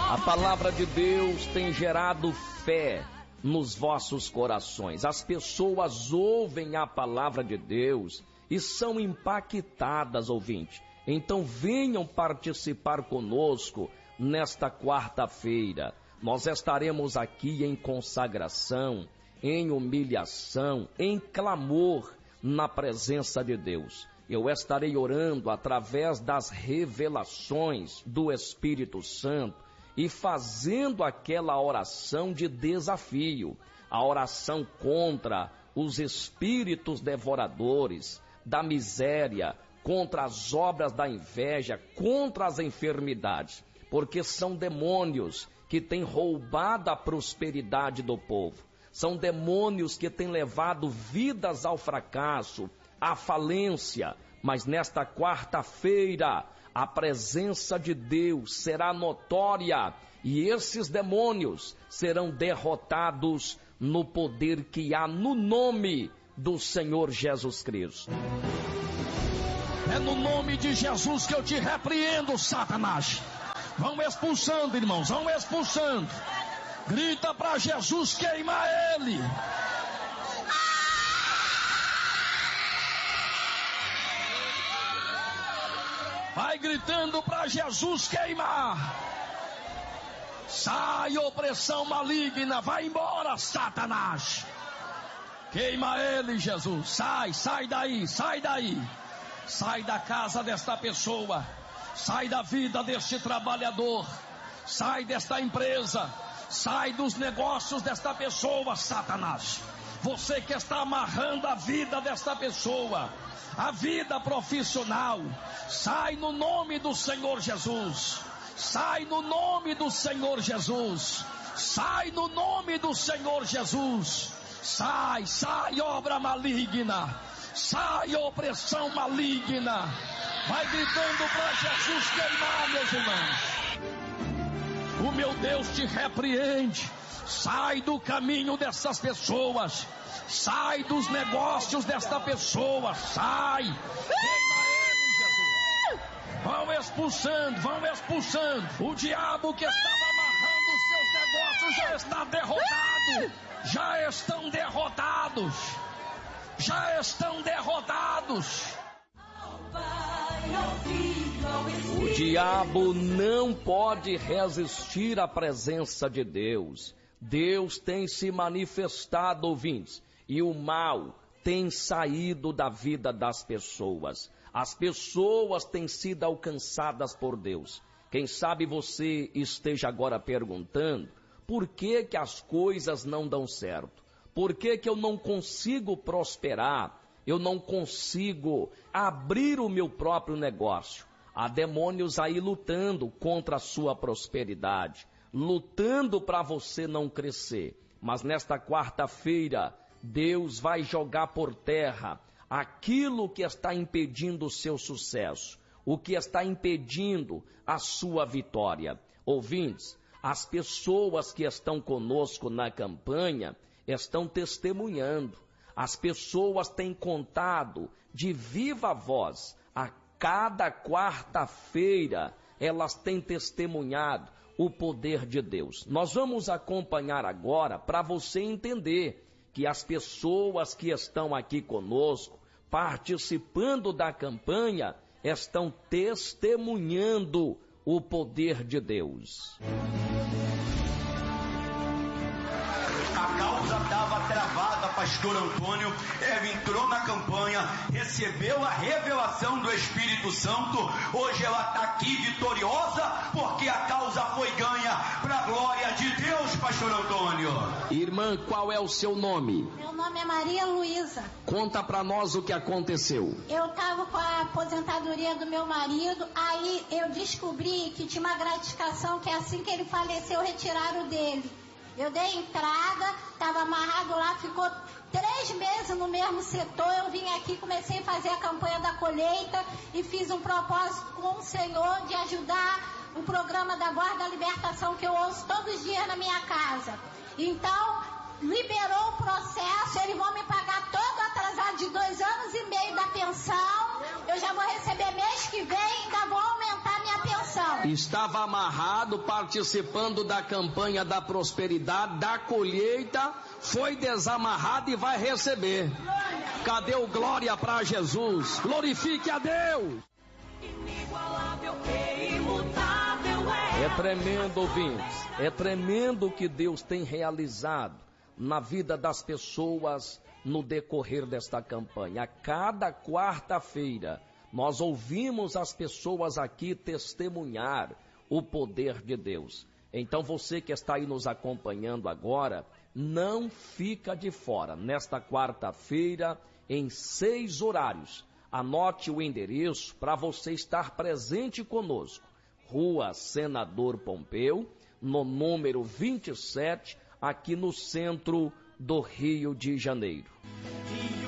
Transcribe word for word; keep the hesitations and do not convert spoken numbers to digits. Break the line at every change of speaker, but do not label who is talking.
A palavra de Deus tem gerado fé nos vossos corações. As pessoas ouvem a palavra de Deus e são impactadas, ouvinte. Então venham participar conosco nesta quarta-feira. Nós estaremos aqui em consagração, em humilhação, em clamor na presença de Deus. Eu estarei orando através das revelações do Espírito Santo e fazendo aquela oração de desafio, a oração contra os espíritos devoradores, da miséria, contra as obras da inveja, contra as enfermidades, porque são demônios que têm roubado a prosperidade do povo, são demônios que têm levado vidas ao fracasso, à falência. Mas nesta quarta-feira, a presença de Deus será notória e esses demônios serão derrotados no poder que há no nome do Senhor Jesus Cristo.
É no nome de Jesus que eu te repreendo, Satanás. Vão expulsando, irmãos, vão expulsando. Grita para Jesus, queima ele. Vai gritando para Jesus queimar. Sai, opressão maligna, vai embora, Satanás. Queima ele, Jesus. Sai, sai daí, sai daí. Sai da casa desta pessoa. Sai da vida deste trabalhador. Sai desta empresa. Sai dos negócios desta pessoa, Satanás. Você que está amarrando a vida desta pessoa, a vida profissional, sai no nome do Senhor Jesus. Sai no nome do Senhor Jesus. Sai no nome do Senhor Jesus. Sai, sai obra maligna. Sai opressão maligna. Vai gritando para Jesus queimar, meus irmãos. O meu Deus te repreende. Sai do caminho dessas pessoas. Sai dos negócios desta pessoa. Sai. Queima ele, Jesus. Vão expulsando, vão expulsando. O diabo que estava amarrando os seus negócios já está derrotado. Já estão derrotados. Já estão derrotados.
O diabo não pode resistir à presença de Deus. Deus tem se manifestado, ouvintes, e o mal tem saído da vida das pessoas. As pessoas têm sido alcançadas por Deus. Quem sabe você esteja agora perguntando, por que que as coisas não dão certo? Por que que eu não consigo prosperar? Eu não consigo abrir o meu próprio negócio? Há demônios aí lutando contra a sua prosperidade, lutando para você não crescer. Mas nesta quarta-feira, Deus vai jogar por terra aquilo que está impedindo o seu sucesso, o que está impedindo a sua vitória. Ouvintes, as pessoas que estão conosco na campanha estão testemunhando. As pessoas têm contado de viva voz. A cada quarta-feira elas têm testemunhado o poder de Deus. Nós vamos acompanhar agora para você entender que as pessoas que estão aqui conosco, participando da campanha, estão testemunhando o poder de Deus.
A causa estava travada, pastor Antônio. Ela entrou na campanha, recebeu a revelação do Espírito Santo. Hoje ela está aqui vitoriosa, porque a causa foi ganha para a glória de Deus, pastor Antônio.
Irmã, qual é o seu nome?
Meu nome é Maria Luísa.
Conta para nós o que aconteceu.
Eu estava com a aposentadoria do meu marido, aí eu descobri que tinha uma gratificação que assim que ele faleceu, retiraram dele. Eu dei entrada, estava amarrado lá, ficou três meses no mesmo setor. Eu vim aqui, comecei a fazer a campanha da colheita e fiz um propósito com o Senhor de ajudar o programa da Guarda da Libertação, que eu ouço todos os dias na minha casa. Então, liberou o processo, eles vão me pagar todo atrasado de dois anos e meio da pensão. Eu já vou receber mês que vem, ainda vou aumentar minha pensão.
estava amarrado, participando da campanha da prosperidade, da colheita, foi desamarrado e vai receber. Cadê o glória para Jesus? Glorifique a Deus. É tremendo, ouvintes, é tremendo o que Deus tem realizado na vida das pessoas no decorrer desta campanha. A cada quarta-feira, nós ouvimos as pessoas aqui testemunhar o poder de Deus. Então você que está aí nos acompanhando agora, não fica de fora. Nesta quarta-feira, em seis horários, anote o endereço para você estar presente conosco. Rua Senador Pompeu, no número vinte e sete, aqui no centro do Rio de Janeiro.